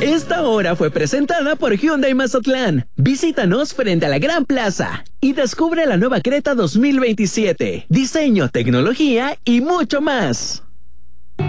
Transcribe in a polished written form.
Esta hora fue presentada por Hyundai Mazatlán. Visítanos frente a la Gran Plaza y descubre la nueva Creta 2027. Diseño, tecnología y mucho más.